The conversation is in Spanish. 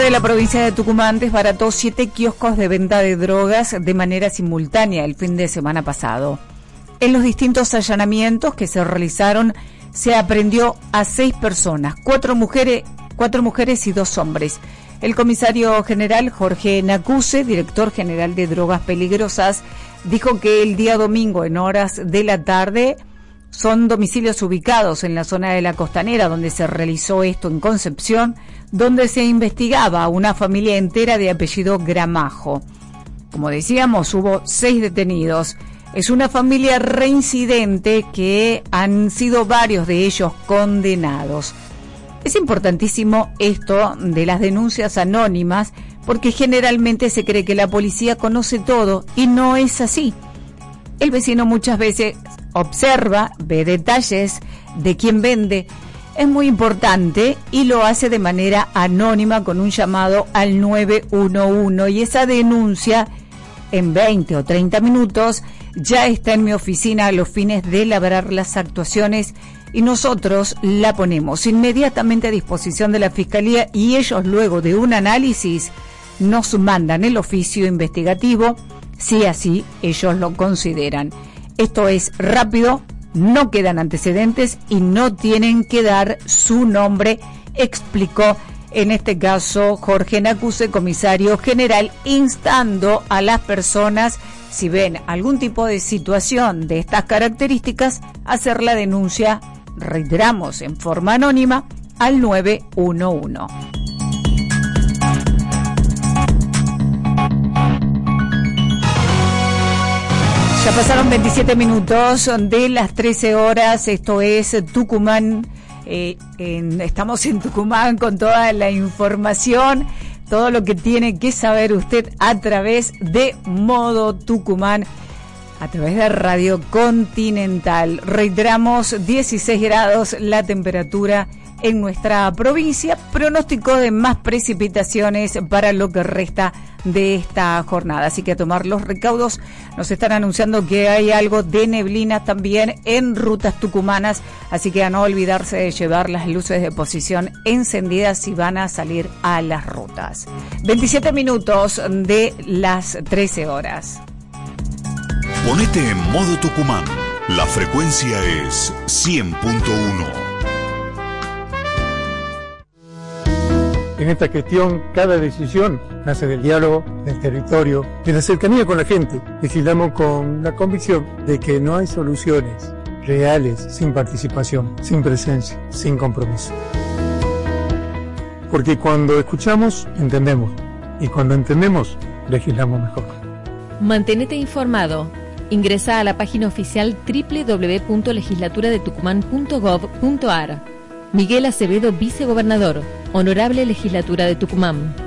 De la provincia de Tucumán desbarató 7 kioscos de venta de drogas de manera simultánea el fin de semana pasado. En los distintos allanamientos que se realizaron se aprehendió a 6 personas, 4 mujeres y 2 hombres. El comisario general Jorge Nacuse, director general de Drogas Peligrosas, dijo que el día domingo en horas de la tarde son domicilios ubicados en la zona de la Costanera, donde se realizó esto en Concepción, donde se investigaba a una familia entera de apellido Gramajo. Como decíamos, hubo 6 detenidos. Es una familia reincidente que han sido varios de ellos condenados. Es importantísimo esto de las denuncias anónimas, porque generalmente se cree que la policía conoce todo y no es así. El vecino muchas veces observa, ve detalles de quién vende. Es muy importante y lo hace de manera anónima con un llamado al 911 y esa denuncia en 20 o 30 minutos ya está en mi oficina a los fines de elaborar las actuaciones y nosotros la ponemos inmediatamente a disposición de la Fiscalía y ellos luego de un análisis nos mandan el oficio investigativo si así ellos lo consideran. Esto es rápido, no quedan antecedentes y no tienen que dar su nombre, explicó en este caso Jorge Nacuse, comisario general, instando a las personas, si ven algún tipo de situación de estas características, hacer la denuncia, reiteramos, en forma anónima, al 911. Ya pasaron 27 minutos de las 13 horas, esto es Tucumán, estamos en Tucumán con toda la información, todo lo que tiene que saber usted a través de Modo Tucumán, a través de Radio Continental. Reiteramos, 16 grados la temperatura en nuestra provincia, pronóstico de más precipitaciones para lo que resta de esta jornada, así que a tomar los recaudos. Nos están anunciando que hay algo de neblina también en rutas tucumanas, así que a no olvidarse de llevar las luces de posición encendidas si van a salir a las rutas. 27 minutos de las 13 horas. Ponete en Modo Tucumán, la frecuencia es 100.1. En esta gestión, cada decisión nace del diálogo, del territorio, de la cercanía con la gente. Legislamos con la convicción de que no hay soluciones reales sin participación, sin presencia, sin compromiso. Porque cuando escuchamos, entendemos. Y cuando entendemos, legislamos mejor. Mantenete informado. Ingresa a la página oficial www.legislaturadetucumán.gov.ar. Miguel Acevedo, vicegobernador. Honorable Legislatura de Tucumán.